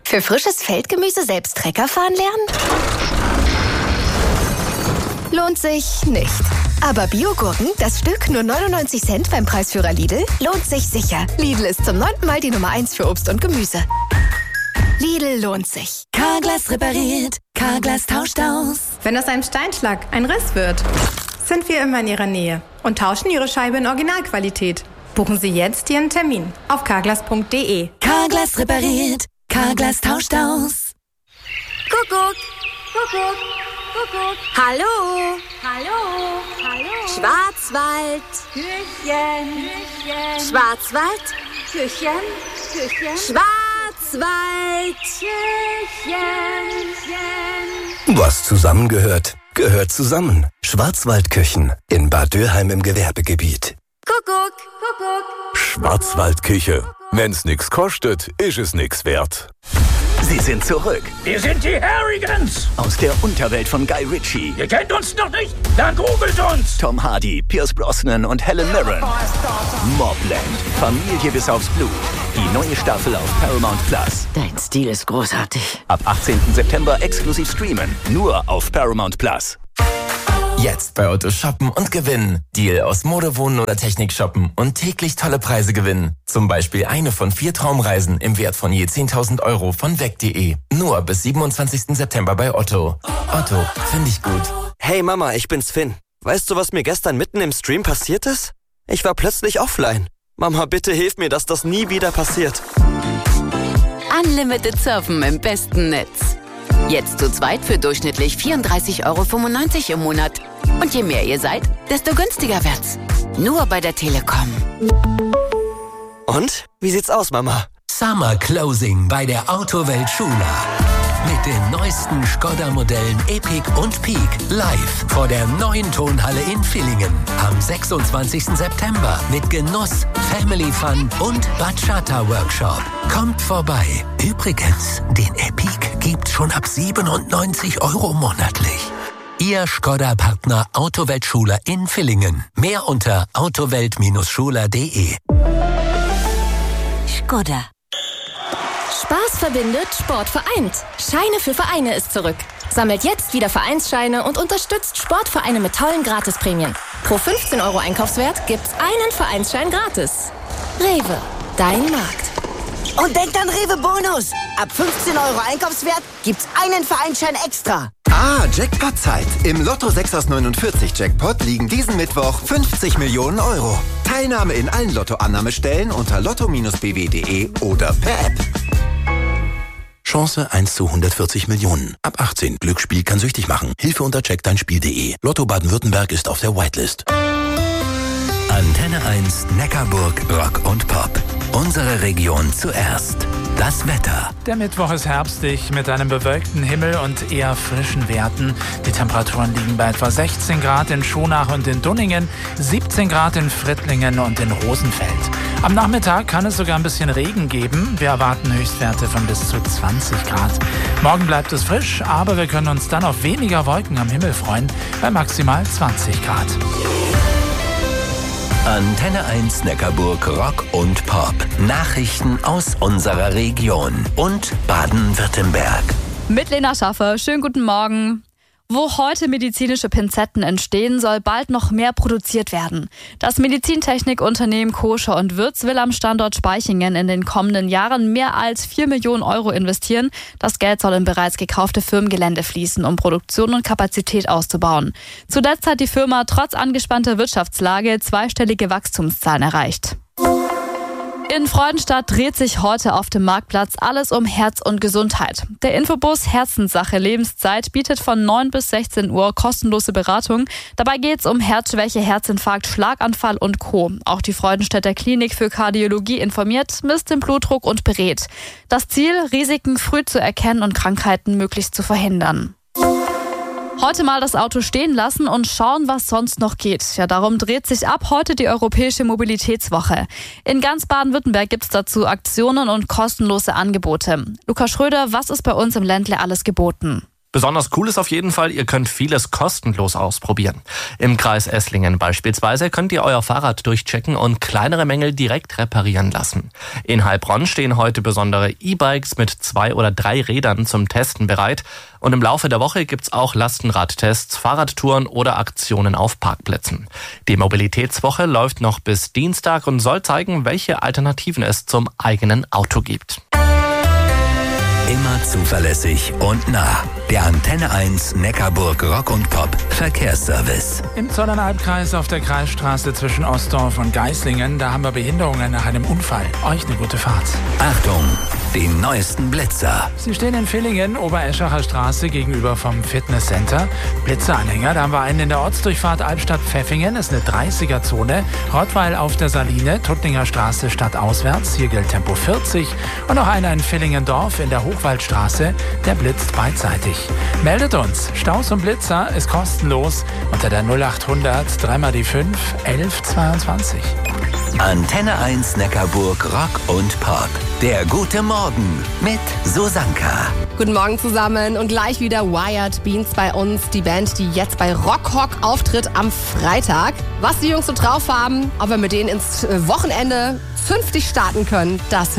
Für frisches Feldgemüse selbst Trecker fahren lernen? Lohnt sich nicht. Aber Biogurken, das Stück nur 99 Cent beim Preisführer Lidl, lohnt sich sicher. Lidl ist zum 9. Mal die Nummer 1 für Obst und Gemüse. Lidl lohnt sich. Carglass repariert, Carglass tauscht aus. Wenn aus einem Steinschlag ein Riss wird, sind wir immer in Ihrer Nähe und tauschen Ihre Scheibe in Originalqualität. Buchen Sie jetzt Ihren Termin auf carglass.de. Carglass repariert, Carglass tauscht aus. Kuckuck, Kuckuck, Kuckuck. Hallo, hallo, hallo. Schwarzwald, Küchen, Küchen. Schwarzwald, Küchen, Küchen. Schwarzwald, Küchen, Küchen. Was zusammengehört, gehört zusammen. Schwarzwaldküchen in Bad Dürheim im Gewerbegebiet. Kuckuck, Kuckuck. Schwarzwaldküche. Wenn's nix kostet, ist es nix wert. Sie sind zurück. Wir sind die Harrigans. Aus der Unterwelt von Guy Ritchie. Ihr kennt uns noch nicht? Dann googelt uns. Tom Hardy, Pierce Brosnan und Helen Mirren. Mobland. Familie bis aufs Blut. Die neue Staffel auf Paramount Plus. Dein Stil ist großartig. Ab 18. September exklusiv streamen. Nur auf Paramount Plus. Jetzt bei Otto shoppen und gewinnen. Deal aus Mode, Wohnen oder Technik shoppen und täglich tolle Preise gewinnen. Zum Beispiel eine von 4 Traumreisen im Wert von je 10.000 Euro von weg.de. Nur bis 27. September bei Otto. Otto, finde ich gut. Hey Mama, ich bin's Finn. Weißt du, was mir gestern mitten im Stream passiert ist? Ich war plötzlich offline. Mama, bitte hilf mir, dass das nie wieder passiert. Unlimited Surfen im besten Netz. Jetzt zu zweit für durchschnittlich 34,95 € im Monat. Und je mehr ihr seid, desto günstiger wird's. Nur bei der Telekom. Und? Wie sieht's aus, Mama? Summer Closing bei der Autowelt Schula. Mit den neuesten Skoda-Modellen Epic und Peak live vor der neuen Tonhalle in Villingen. Am 26. September mit Genuss, Family Fun und Bachata-Workshop. Kommt vorbei. Übrigens, den Epic gibt's schon ab 97 € monatlich. Ihr Skoda-Partner Autowelt Schula in Villingen. Mehr unter autowelt-schula.de. Skoda. Spaß verbindet, Sport vereint. Scheine für Vereine ist zurück. Sammelt jetzt wieder Vereinsscheine und unterstützt Sportvereine mit tollen Gratisprämien. Pro 15 € Einkaufswert gibt's einen Vereinsschein gratis. Rewe, dein Markt. Und denkt an Rewe Bonus. Ab 15 € Einkaufswert gibt's einen Vereinsschein extra. Ah, Jackpot-Zeit. Im Lotto 6 aus 49 Jackpot liegen diesen Mittwoch 50 Millionen €. Teilnahme in allen Lottoannahmestellen unter lotto-bw.de oder per App. Chance 1 zu 140 Millionen. Ab 18. Glücksspiel kann süchtig machen. Hilfe unter checkdeinspiel.de. Lotto Baden-Württemberg ist auf der Whitelist. Antenne 1 Neckarburg Rock und Pop. Unsere Region zuerst. Das Wetter. Der Mittwoch ist herbstig mit einem bewölkten Himmel und eher frischen Werten. Die Temperaturen liegen bei etwa 16 Grad in Schonach und in Dunningen, 17 Grad in Frittlingen und in Rosenfeld. Am Nachmittag kann es sogar ein bisschen Regen geben. Wir erwarten Höchstwerte von bis zu 20 Grad. Morgen bleibt es frisch, aber wir können uns dann auf weniger Wolken am Himmel freuen, bei maximal 20 Grad. Antenne 1 Neckarburg Rock und Pop. Nachrichten aus unserer Region und Baden-Württemberg. Mit Lena Schaffer. Schönen guten Morgen. Wo heute medizinische Pinzetten entstehen, soll bald noch mehr produziert werden. Das Medizintechnikunternehmen Koscher und Würz will am Standort Spaichingen in den kommenden Jahren mehr als 4 Millionen € investieren. Das Geld soll in bereits gekaufte Firmengelände fließen, um Produktion und Kapazität auszubauen. Zuletzt hat die Firma trotz angespannter Wirtschaftslage zweistellige Wachstumszahlen erreicht. In Freudenstadt dreht sich heute auf dem Marktplatz alles um Herz und Gesundheit. Der Infobus Herzenssache Lebenszeit bietet von 9 bis 16 Uhr kostenlose Beratung. Dabei geht es um Herzschwäche, Herzinfarkt, Schlaganfall und Co. Auch die Freudenstädter Klinik für Kardiologie informiert, misst den Blutdruck und berät. Das Ziel, Risiken früh zu erkennen und Krankheiten möglichst zu verhindern. Heute mal das Auto stehen lassen und schauen, was sonst noch geht. Ja, darum dreht sich ab heute die Europäische Mobilitätswoche. In ganz Baden-Württemberg gibt es dazu Aktionen und kostenlose Angebote. Lukas Schröder, was ist bei uns im Ländle alles geboten? Besonders cool ist auf jeden Fall, ihr könnt vieles kostenlos ausprobieren. Im Kreis Esslingen beispielsweise könnt ihr euer Fahrrad durchchecken und kleinere Mängel direkt reparieren lassen. In Heilbronn stehen heute besondere E-Bikes mit 2 oder 3 Rädern zum Testen bereit. Und im Laufe der Woche gibt's auch Lastenradtests, Fahrradtouren oder Aktionen auf Parkplätzen. Die Mobilitätswoche läuft noch bis Dienstag und soll zeigen, welche Alternativen es zum eigenen Auto gibt. Immer zuverlässig und nah. Der Antenne 1 Neckarburg Rock und Pop Verkehrsservice. Im Zollernalbkreis auf der Kreisstraße zwischen Ostdorf und Geislingen, da haben wir Behinderungen nach einem Unfall. Euch eine gute Fahrt. Achtung, die neuesten Blitzer. Sie stehen in Villingen, Obereschacher Straße gegenüber vom Fitnesscenter. Blitzeranhänger, da haben wir einen in der Ortsdurchfahrt Albstadt-Pfeffingen, ist eine 30er-Zone. Rottweil auf der Saline, Tuttlinger Straße stadtauswärts, hier gilt Tempo 40. Und noch einer in Villingendorf in der Hochwaldstraße, der blitzt beidseitig. Meldet uns, Staus und Blitzer ist kostenlos unter der 0800 3 die 5 1122. Antenne 1 Neckarburg Rock und Pop. Der gute Morgen mit Susanka. Guten Morgen zusammen und gleich wieder Wired Beans bei uns. Die Band, die jetzt bei Rockhock auftritt am Freitag. Was die Jungs so drauf haben, ob wir mit denen ins Wochenende zünftig starten können, das